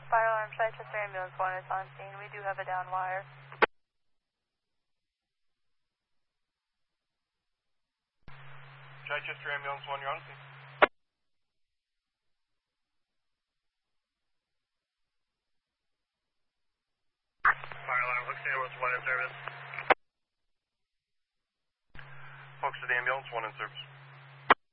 Fire alarm, Chichester Ambulance 1 is on scene. We do have a down wire. Chichester Ambulance 1, you're on scene. Fire alarm, Hooks Ambulance 1 in service. Folks to the Ambulance 1 in service.